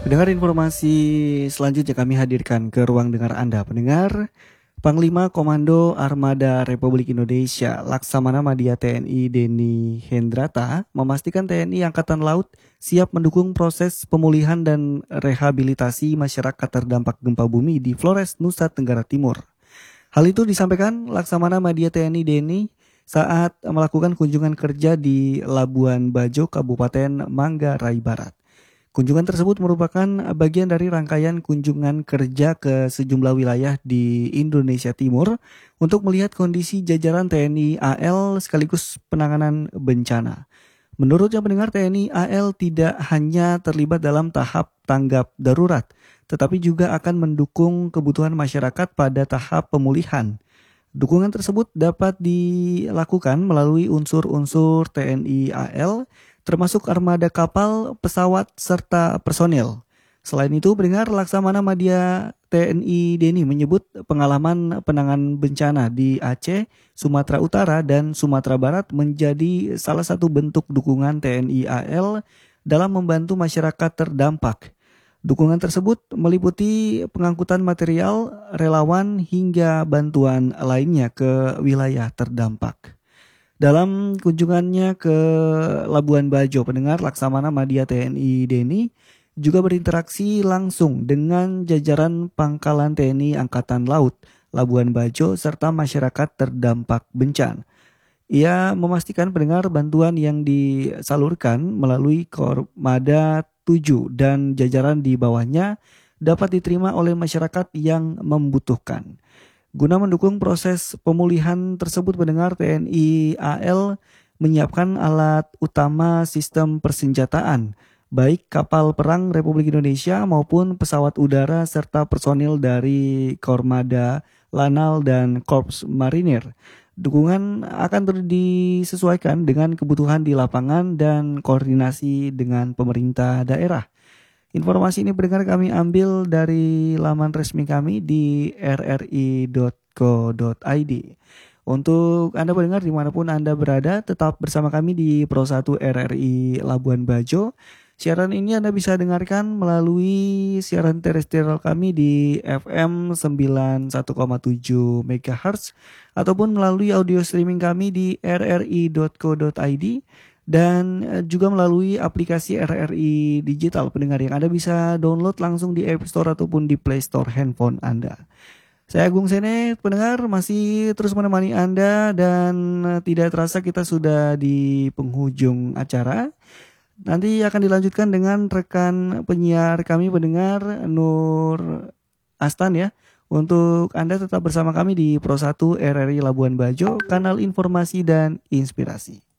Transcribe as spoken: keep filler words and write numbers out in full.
Pendengar, informasi selanjutnya kami hadirkan ke ruang dengar Anda. Pendengar, Panglima Komando Armada Republik Indonesia Laksamana Madya T N I Denny Hendrata memastikan T N I Angkatan Laut siap mendukung proses pemulihan dan rehabilitasi masyarakat terdampak gempa bumi di Flores, Nusa Tenggara Timur. Hal itu disampaikan Laksamana Madya T N I Denny saat melakukan kunjungan kerja di Labuan Bajo, Kabupaten Manggarai Barat. Kunjungan tersebut merupakan bagian dari rangkaian kunjungan kerja ke sejumlah wilayah di Indonesia Timur untuk melihat kondisi jajaran T N I A L sekaligus penanganan bencana. Menurutnya, pendengar, T N I A L tidak hanya terlibat dalam tahap tanggap darurat, tetapi juga akan mendukung kebutuhan masyarakat pada tahap pemulihan. Dukungan tersebut dapat dilakukan melalui unsur-unsur T N I A L, termasuk armada kapal, pesawat, serta personil. Selain itu, pendengar, Laksamana Madya T N I Denny menyebut pengalaman penanganan bencana di Aceh, Sumatera Utara, dan Sumatera Barat menjadi salah satu bentuk dukungan T N I A L dalam membantu masyarakat terdampak. Dukungan tersebut meliputi pengangkutan material, relawan, hingga bantuan lainnya ke wilayah terdampak. Dalam kunjungannya ke Labuan Bajo, pendengar, Laksamana Madya T N I Denny juga berinteraksi langsung dengan jajaran Pangkalan T N I Angkatan Laut Labuan Bajo serta masyarakat terdampak bencana. Ia memastikan, pendengar, bantuan yang disalurkan melalui Kormada tujuh dan jajaran di bawahnya dapat diterima oleh masyarakat yang membutuhkan. Guna mendukung proses pemulihan tersebut, pendengar, T N I A L menyiapkan alat utama sistem persenjataan, baik kapal perang Republik Indonesia maupun pesawat udara serta personil dari Kormada, Lanal, dan Korps Marinir. Dukungan akan disesuaikan dengan kebutuhan di lapangan dan koordinasi dengan pemerintah daerah. Informasi ini, pendengar, kami ambil dari laman resmi kami di r r i dot co dot i d. Untuk Anda pendengar dimanapun Anda berada, tetap bersama kami di Pro satu R R I Labuan Bajo. Siaran ini Anda bisa dengarkan melalui siaran terestrial kami di F M sembilan puluh satu koma tujuh megahertz ataupun melalui audio streaming kami di r r i dot co dot i d. Dan juga melalui aplikasi R R I Digital, pendengar, yang Anda bisa download langsung di App Store ataupun di Play Store handphone Anda. Saya Agung Sene, pendengar, masih terus menemani Anda, dan tidak terasa kita sudah di penghujung acara. Nanti akan dilanjutkan dengan rekan penyiar kami, pendengar, Nur Astan ya. Untuk Anda tetap bersama kami di Pro satu R R I Labuan Bajo, kanal informasi dan inspirasi.